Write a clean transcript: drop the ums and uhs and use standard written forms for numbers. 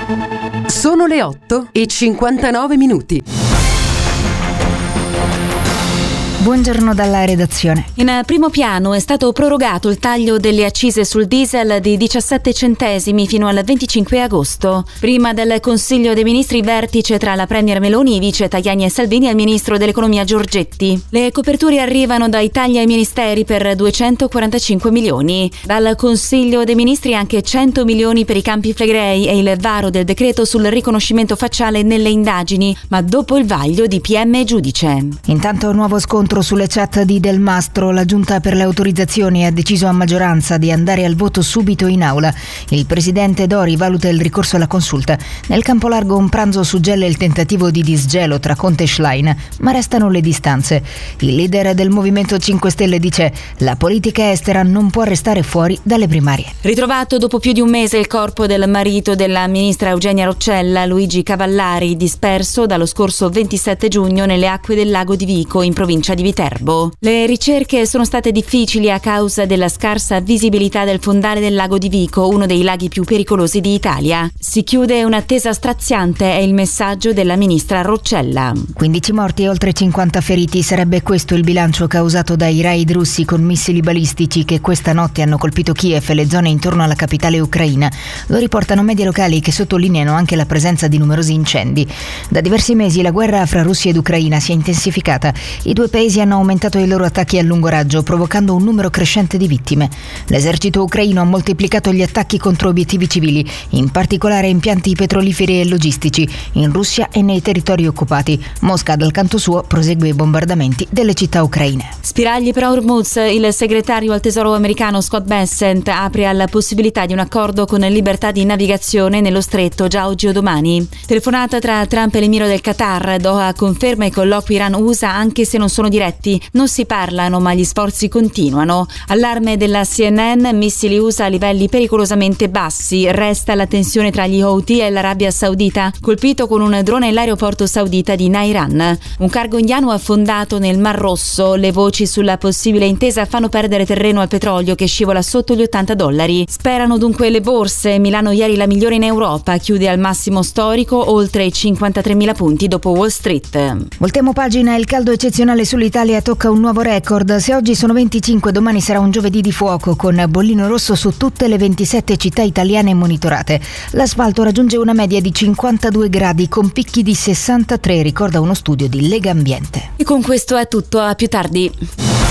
Sono le 8:59. Buongiorno dalla redazione. In primo piano è stato prorogato il taglio delle accise sul diesel di 17 centesimi fino al 25 agosto. Prima del Consiglio dei Ministri, vertice tra la Premier Meloni, vice Tajani e Salvini e il Ministro dell'Economia Giorgetti. Le coperture arrivano dai tagli ai ministeri per 245 milioni. Dal Consiglio dei Ministri anche 100 milioni per i Campi Flegrei e il varo del decreto sul riconoscimento facciale nelle indagini, ma dopo il vaglio di PM e giudice. Intanto nuovo scontro sulle chat di Del Mastro. La Giunta per le autorizzazioni ha deciso a maggioranza di andare al voto subito in aula. Il presidente Dori valuta il ricorso alla consulta. Nel campo largo un pranzo suggella il tentativo di disgelo tra Conte e Schlein, ma restano le distanze. Il leader del Movimento 5 Stelle dice: la politica estera non può restare fuori dalle primarie. Ritrovato dopo più di un mese il corpo del marito della ministra Eugenia Roccella, Luigi Cavallari, disperso dallo scorso 27 giugno nelle acque del lago di Vico in provincia di Viterbo. Le ricerche sono state difficili a causa della scarsa visibilità del fondale del lago di Vico, uno dei laghi più pericolosi d'Italia. Si chiude un'attesa straziante, è il messaggio della ministra Roccella. 15 morti e oltre 50 feriti, sarebbe questo il bilancio causato dai raid russi con missili balistici che questa notte hanno colpito Kiev e le zone intorno alla capitale ucraina. Lo riportano media locali che sottolineano anche la presenza di numerosi incendi. Da diversi mesi la guerra fra Russia ed Ucraina si è intensificata. I due paesi hanno aumentato i loro attacchi a lungo raggio, provocando un numero crescente di vittime. L'esercito ucraino ha moltiplicato gli attacchi contro obiettivi civili, in particolare impianti petroliferi e logistici, in Russia e nei territori occupati. Mosca, dal canto suo, prosegue i bombardamenti delle città ucraine. Spiragli per Hormuz. Il segretario al Tesoro americano Scott Bessent apre alla possibilità di un accordo con libertà di navigazione nello stretto già oggi o domani. Telefonata tra Trump e l'emiro del Qatar. Doha conferma i colloqui Iran-USA anche se non sono diretti. Non si parlano, ma gli sforzi continuano. Allarme della CNN, missili USA a livelli pericolosamente bassi. Resta la tensione tra gli Houthi e l'Arabia Saudita, colpito con un drone l'aeroporto saudita di Nairan. Un cargo indiano affondato nel Mar Rosso. Le voci sulla possibile intesa fanno perdere terreno al petrolio che scivola sotto gli $80. Sperano dunque le borse. Milano ieri la migliore in Europa, chiude al massimo storico, oltre i 53.000 punti dopo Wall Street. Voltiamo pagina. Il caldo eccezionale sull'Italia tocca un nuovo record. Se oggi sono 25, domani sarà un giovedì di fuoco con bollino rosso su tutte le 27 città italiane monitorate. L'asfalto raggiunge una media di 52 gradi con picchi di 63, ricorda uno studio di Legambiente. E con questo è tutto, a più tardi.